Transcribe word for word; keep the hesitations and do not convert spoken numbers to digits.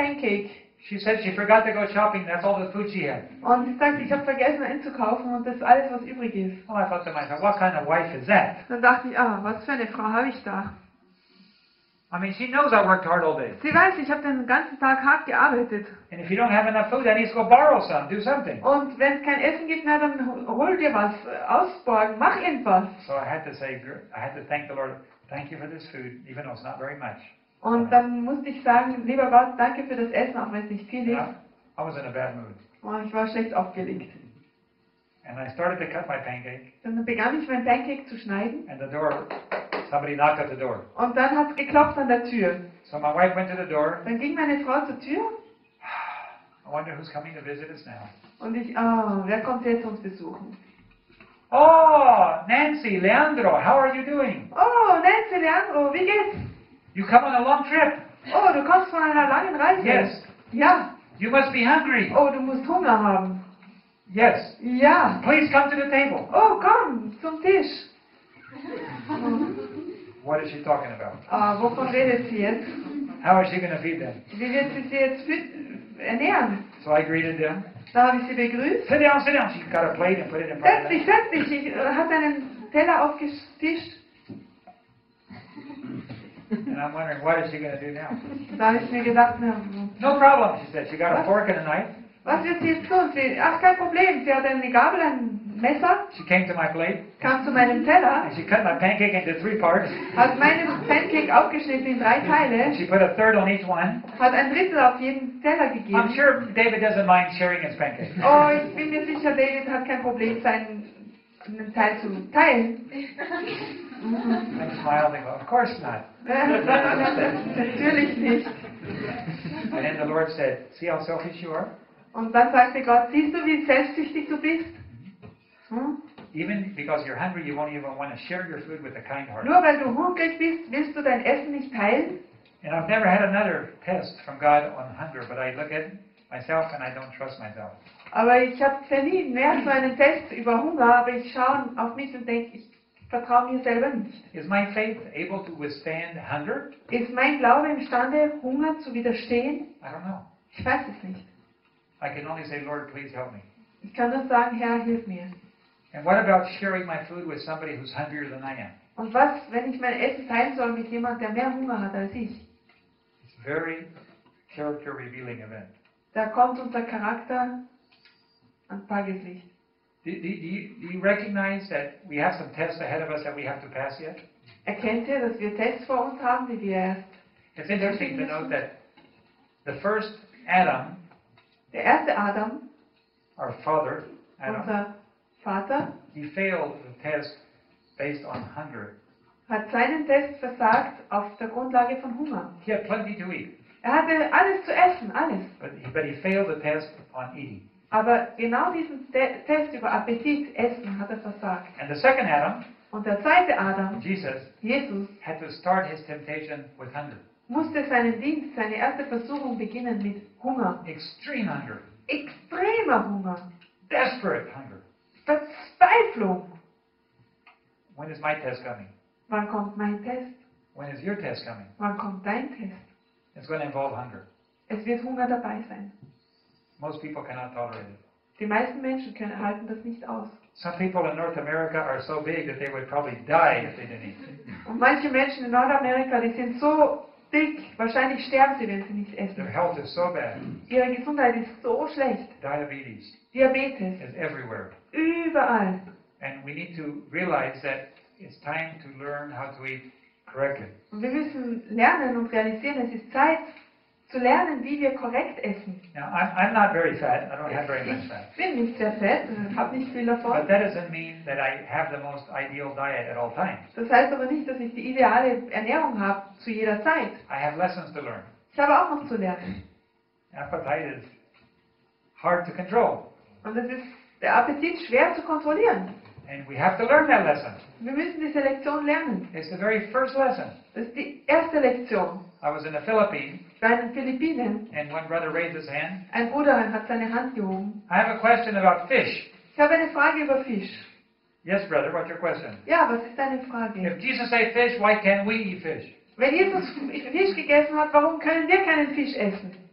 Pancake. She said she forgot to go shopping. That's all the food she had. Und sie sagt, ich habe vergessen einzukaufen und das ist alles, was übrig ist. Well, I thought to myself, what kind of wife is that? Dann dachte ich, ah, was für eine Frau habe ich da? I mean, she knows I worked hard all day. Sie weiß, ich habe den ganzen Tag hart gearbeitet. And if you don't have enough food, then you go borrow some, do something. Und wenn es kein Essen gibt, na, dann hol dir was, äh, ausborgen, mach irgendwas. So I had to say, I had to thank the Lord. Thank you for this food, even though it's not very much. Und dann musste ich sagen, lieber Gott, danke für das Essen, auch wenn es nicht viel ist. Yeah, I was in a bad mood. Und ich war schlecht aufgelegt. And I started to cut my pancake. Dann begann ich mein Pancake zu schneiden. And the door, somebody knocked at the door. Und dann hat es geklopft an der Tür. So my wife went to the door. Dann ging meine Frau zur Tür. I wonder who's coming to visit us now. Und ich, ah, wer kommt jetzt uns besuchen? Oh, Nancy, Leandro, how are you doing? Oh, Nancy, Leandro, wie geht's? You come on a long trip. Oh, du kommst von einer langen Reise. Yes. Ja. You must be hungry. Oh, du musst Hunger haben. Yes. Ja. Please come to the table. Oh, komm, zum Tisch. What is she talking about? Ah, wovon redet sie jetzt? How is she going to feed them? Wie wird sie sie jetzt füt- ernähren? So I greeted them. Da habe ich sie begrüßt. Sit down, sit down. She got a plate and put it in front Setz of dich, them. setz dich. Ich äh, hatte einen Teller aufgetischt. And I'm wondering, what is she going to do now? Da habe ich mir gedacht, na, No problem, she said. She got a fork and a knife. was wird sie jetzt tun? Sie, ach, kein Problem. Sie hat eine Gabel, ein Messer, She came to my plate kam zu meinem Teller, and she cut my pancake into three parts. hat meinen Pancake aufgeschnitten in drei And Teile, she put a third on each one. hat ein Drittel auf jeden Teller I'm gegeben. sure David doesn't mind sharing his pancake. Oh, ich bin mir sicher, David hat kein Problem, seinen einen Teil zu teilen. I smiled and go, of course not. Natürlich nicht. And then the Lord said, see how selfish you are? Und dann sagte Gott, siehst du, wie selbstsüchtig du bist? Hm? Even because you're hungry, you won't even want to share your food with the kind heart. Nur weil du hungrig bist, willst du dein Essen nicht teilen? And I've never had another test from God on hunger, but I look at myself and I don't trust myself. Aber ich habe für nie mehr so einen Test über Hunger, aber ich schaue auf mich und denke, ich vertraue mir selber nicht. Is my faith able to withstand hunger? Ist mein Glaube imstande, Hunger zu widerstehen? I don't know. Ich weiß es nicht. I can only say, Lord, please help me. Ich kann nur sagen, Herr, hilf mir. And what about sharing my food with somebody who's hungrier than I am? Und was, wenn ich mein Essen teilen soll mit jemandem, der mehr Hunger hat als ich? It's a very character revealing event. Da kommt unser Charakter ans Tageslicht. Do, do, do, you, do you recognize that we have some tests ahead of us that we have to pass yet? Erkennt ihr, dass wir Tests vor uns haben, die wir erst... It's interesting to note that the first Adam, Der erste Adam, our father, Adam, unser Vater, he failed the test based on hunger. hat seinen Test versagt auf der Grundlage von Hunger. He had plenty to eat, Er hatte alles zu essen, alles. but he, but he failed the test on eating. Aber genau diesen Te Test über Appetit, Essen, hat er versagt. And the second Adam, Und der zweite Adam, Jesus, Jesus, had to start his temptation with hunger. musste seinen Dienst, seine erste Versuchung beginnen mit Hunger. Extreme hunger, Extremer Hunger. desperate hunger. Verzweiflung. When is my test coming? Wann kommt mein Test? When is your test coming? Wann kommt dein Test? It's going to involve hunger. Es wird Hunger dabei sein. Most people cannot tolerate it. Die meisten Menschen können, halten das nicht aus. Some people in North America are so big that they would probably die if they didn't eat. Und manche Menschen in Nordamerika, die sind so dick, wahrscheinlich sterben sie, wenn sie nicht Their essen. health is so bad. Ihre Gesundheit ist so schlecht. Diabetes Diabetes, is everywhere. überall. And we need to realize that it's time to learn how to eat correctly. Und wir müssen lernen und realisieren, es ist Zeit zu lernen, wie wir korrekt essen. Now, I'm, I'm not very fat. I don't have very much Ich fat. bin nicht sehr fett, habe nicht viel davon. But that doesn't mean that I have the most ideal diet at all times. Das heißt aber nicht, dass ich die ideale Ernährung habe zu jeder Zeit. I have lessons to learn. Ich habe auch noch zu lernen. Appetite is hard to control. Und es ist der Appetit schwer zu kontrollieren. And we have to learn that lesson. Wir müssen diese Lektion lernen. It's the very first lesson. Das ist die erste Lektion. I was in the Philippines, Ich war in den Philippinen. and one brother raised his hand. Ein Bruder hat seine Hand gehoben. I have a question about fish. Ich habe eine Frage über Fisch. Yes, brother, what's your question? Ja, was ist deine Frage? If Jesus ate fish, why can't we eat fish? Wenn Jesus Fisch gegessen hat, warum können wir keinen Fisch essen?